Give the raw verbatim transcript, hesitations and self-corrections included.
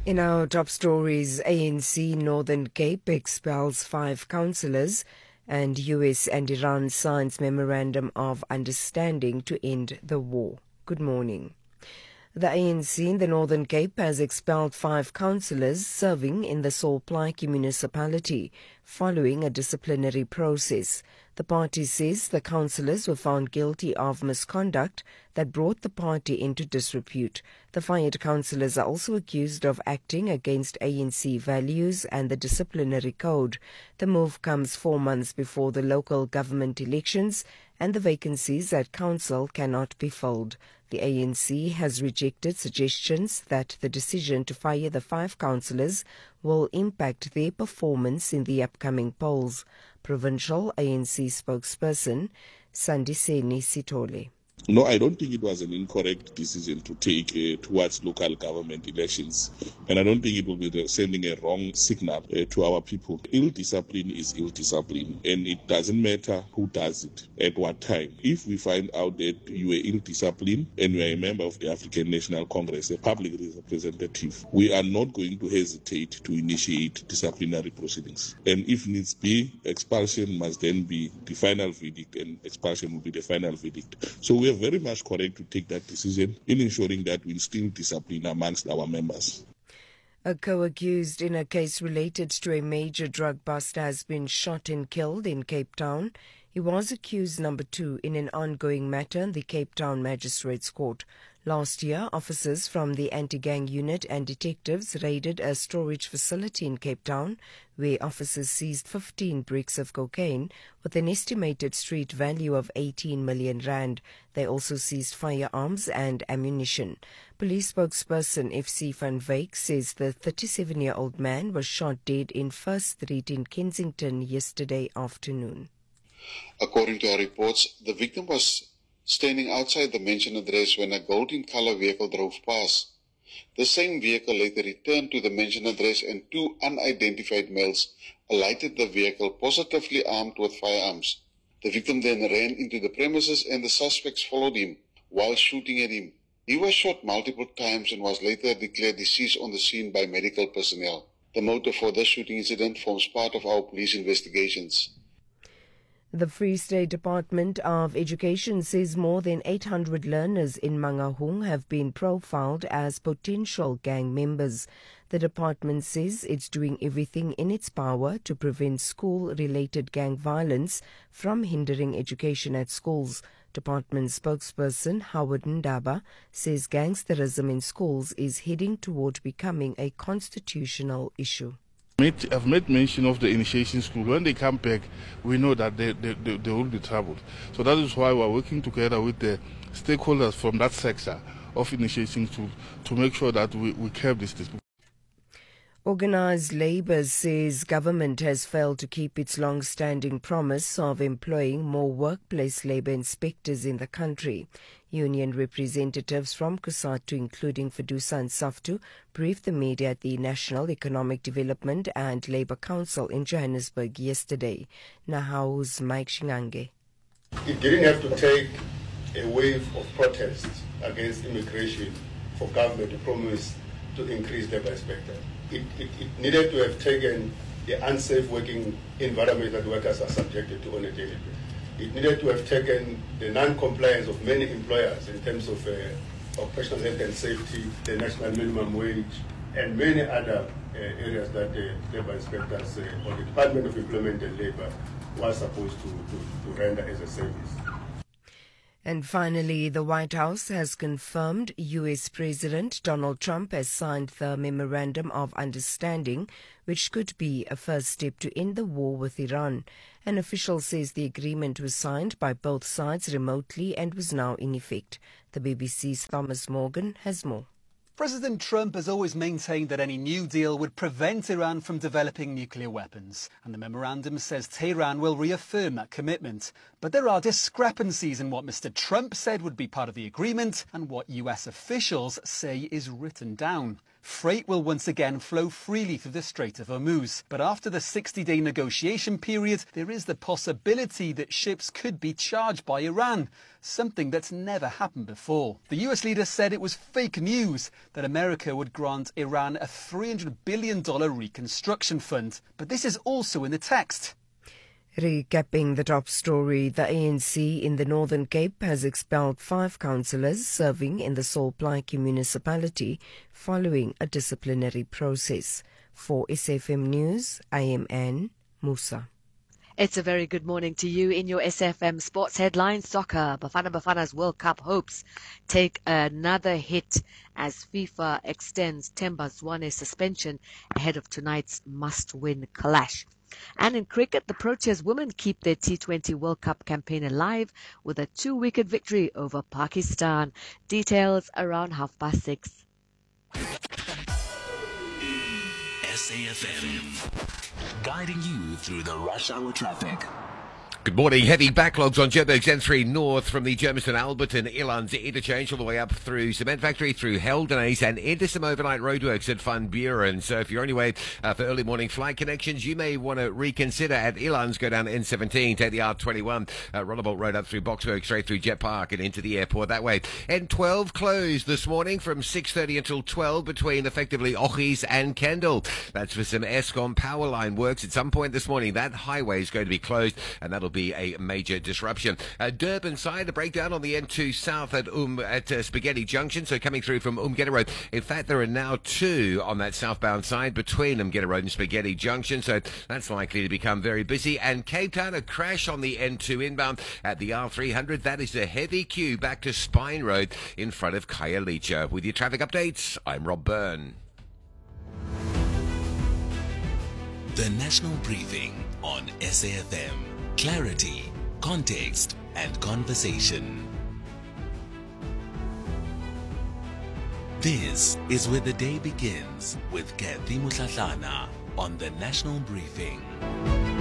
In our top stories, A N C Northern Cape expels five councillors and U S and Iran signs memorandum of understanding to end the war. Good morning. The A N C in the Northern Cape has expelled five councillors serving in the Saul Plaatje municipality following a disciplinary process. The party says the councillors were found guilty of misconduct that brought the party into disrepute. The fired councillors are also accused of acting against A N C values and the disciplinary code. The move comes four months before the local government elections and the vacancies at council cannot be filled. The A N C has rejected suggestions that the decision to fire the five councillors will impact their performance in the upcoming polls. Provincial A N C spokesperson Sandiseni Sitole. No, I don't think it was an incorrect decision to take uh, towards local government elections. And I don't think it will be sending a wrong signal uh, to our people. Ill discipline is ill discipline, and it doesn't matter who does it, at what time. If we find out that you are ill discipline and you are a member of the African National Congress, a public representative, we are not going to hesitate to initiate disciplinary proceedings. And if needs be, expulsion must then be the final verdict, and expulsion will be the final verdict. So we are very much correct to take that decision in ensuring that we instill discipline amongst our members. A co-accused in a case related to a major drug bust has been shot and killed in Cape Town. He was accused number two in an ongoing matter in the Cape Town Magistrates Court. Last year, officers from the anti-gang unit and detectives raided a storage facility in Cape Town, where officers seized fifteen bricks of cocaine with an estimated street value of eighteen million rand. They also seized firearms and ammunition. Police spokesperson F C van Wyk says the thirty-seven-year-old man was shot dead in First Street in Kensington yesterday afternoon. According to our reports, the victim was standing outside the mentioned address when a gold-in-color vehicle drove past. The same vehicle later returned to the mentioned address and two unidentified males alighted the vehicle, positively armed with firearms. The victim then ran into the premises and the suspects followed him while shooting at him. He was shot multiple times and was later declared deceased on the scene by medical personnel. The motive for this shooting incident forms part of our police investigations. The Free State Department of Education says more than eight hundred learners in Mangaung have been profiled as potential gang members. The department says it's doing everything in its power to prevent school-related gang violence from hindering education at schools. Department spokesperson Howard Ndaba says gangsterism in schools is heading toward becoming a constitutional issue. I've made mention of the initiation school. When they come back, we know that they, they, they, they will be troubled. So that is why we're working together with the stakeholders from that sector of initiation school to make sure that we, we curb this. this. Organised Labour says government has failed to keep its long-standing promise of employing more workplace labour inspectors in the country. Union representatives from COSATU, including Fedusa and SAFTU, briefed the media at the National Economic Development and Labour Council in Johannesburg yesterday. Nahau's Mike Shingange. It didn't have to take a wave of protests against immigration for government to promise to increase labour inspectors. It, it, it needed to have taken the unsafe working environment that workers are subjected to on a daily basis. It needed to have taken the non-compliance of many employers in terms of uh, occupational health and safety, the national minimum wage, and many other uh, areas that the labour inspectors uh, or the Department of Employment and Labour was supposed to, to, to render as a service. And finally, the White House has confirmed U S President Donald Trump has signed the Memorandum of Understanding, which could be a first step to end the war with Iran. An official says the agreement was signed by both sides remotely and was now in effect. The B B C's Thomas Morgan has more. President Trump has always maintained that any new deal would prevent Iran from developing nuclear weapons, and the memorandum says Tehran will reaffirm that commitment. But there are discrepancies in what Mister Trump said would be part of the agreement and what U S officials say is written down. freight will once again flow freely through the Strait of Hormuz. But after the sixty-day negotiation period, there is the possibility that ships could be charged by Iran, something that's never happened before. The U S leader said it was fake news that America would grant Iran a three hundred billion dollars reconstruction fund. But this is also in the text. Recapping the top story, the A N C in the Northern Cape has expelled five councillors serving in the Salt Plaatje municipality following a disciplinary process. For S F M News, I am Anne Musa. It's a very good morning to you. In your S F M Sports Headlines, soccer, Bafana Bafana's World Cup hopes take another hit as FIFA extends Themba Zwane's suspension ahead of tonight's must-win clash. And in cricket, the Proteas women keep their T twenty World Cup campaign alive with a two-wicket victory over Pakistan. Details around half past six. S A F M, guiding you through the rush hour traffic. Good morning. Heavy backlogs on Joburg's N three North from the Germiston Albert and Elands interchange all the way up through Cement Factory, through Heldenays and into some overnight roadworks at Van Buren. So if you're on your way uh, for early morning flight connections, you may want to reconsider at Elands. Go down N seventeen, take the R twenty-one, uh, Rollerbolt Road up through Boxburg, straight through Jet Park and into the airport that way. N twelve closed this morning from six thirty until twelve between effectively Ochis and Kendall. That's for some Eskom power line works at some point this morning. That highway is going to be closed and that'll be a major disruption. Uh, Durban side, a breakdown on the N two South at um at uh, Spaghetti Junction, so coming through from Umgetta Road. In fact, there are now two on that southbound side between Umgetta Road and Spaghetti Junction, so that's likely to become very busy. And Cape Town, a crash on the N two inbound at the R three hundred. That is a heavy queue back to Spine Road in front of Khayelitsha. With your traffic updates, I'm Rob Byrne. The National Briefing on S A F M. Clarity, context, and conversation. This is where the day begins with Kathy Mutlatlana on the National Briefing.